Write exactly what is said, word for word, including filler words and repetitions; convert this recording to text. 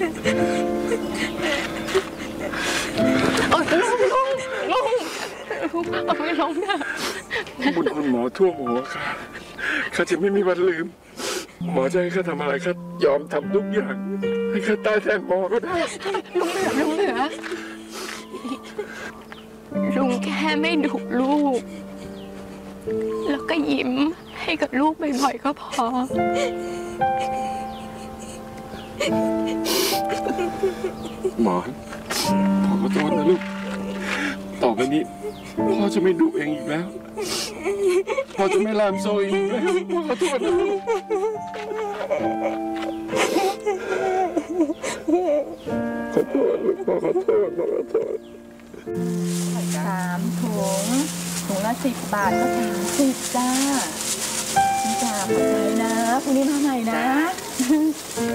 เอาลงลงลงเอาไม่ลงนะบุญคุณหมอท่วมหัวข้าข้าจะไม่มีวันลืมหมอจะให้ข้าทำอะไรข้ายอมทำทุกอย่างให้ข้าตายแทนหมอก็ได้ลุงเหลือลุงเหลือลุงแค่ไม่ดุลูกแล้วก็ยิ้มให้กับลูกบ่อยๆก็พอหมอพ่อขอโทษนะลูกต่อไปนี้พ่อจะไม่ดุเองอีกแล้วพ่อจะไม่ลามโซ่อีกแล้วพ่อขอโทษนะลูกขอโทษลูกพ่อขอโทษพ่อขอโทษสามถุงถุงละสิบบาทก็สามสิบจ้าจ้าขอบใจนะพรุ่งนี้มาใหม่นะ